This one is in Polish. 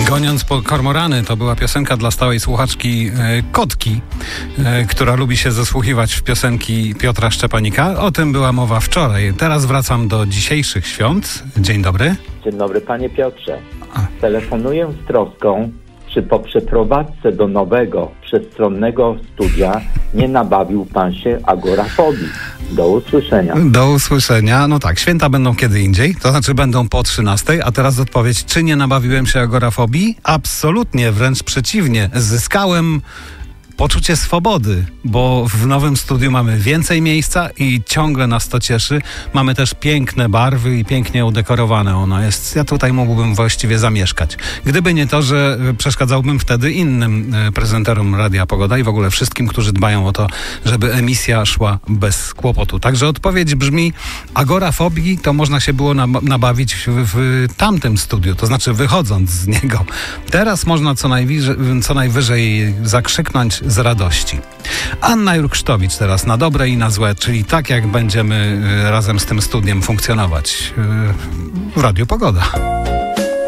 Goniąc po kormorany to była piosenka dla stałej słuchaczki Kotki, która lubi się zasłuchiwać w piosenki Piotra Szczepanika. O tym była mowa wczoraj. Teraz wracam do dzisiejszych świąt. Dzień dobry. Dzień dobry, panie Piotrze. Telefonuję z troską, czy po przeprowadzce do nowego, przestronnego studia nie nabawił pan się agorafobii. Do usłyszenia. Do usłyszenia. No tak, święta będą kiedy indziej, to znaczy będą po 13, a teraz odpowiedź, czy nie nabawiłem się agorafobii? Absolutnie, wręcz przeciwnie. Zyskałem poczucie swobody, bo w nowym studiu mamy więcej miejsca i ciągle nas to cieszy. Mamy też piękne barwy i pięknie udekorowane ono jest. Ja tutaj mógłbym właściwie zamieszkać. Gdyby nie to, że przeszkadzałbym wtedy innym prezenterom Radia Pogoda i w ogóle wszystkim, którzy dbają o to, żeby emisja szła bez kłopotu. Także odpowiedź brzmi, agorafobii to można się było nabawić w tamtym studiu, to znaczy wychodząc z niego. Teraz można co najwyżej zakrzyknąć z radości. Anna Jurksztowicz teraz na dobre i na złe, czyli tak jak będziemy razem z tym studiem funkcjonować w Radiu Pogoda.